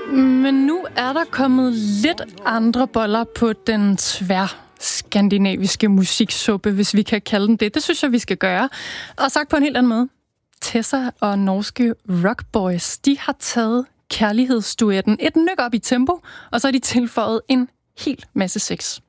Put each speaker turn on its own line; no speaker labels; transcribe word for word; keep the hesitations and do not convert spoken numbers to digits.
Men nu er der kommet lidt andre boller på den tværskandinaviske musiksuppe, hvis vi kan kalde den det. Det synes jeg, vi skal gøre. Og sagt på en helt anden måde. Tessa og norske Rock Boys, de har taget kærlighedsduetten et nyk op i tempo, og så har de tilføjet en hel masse sex.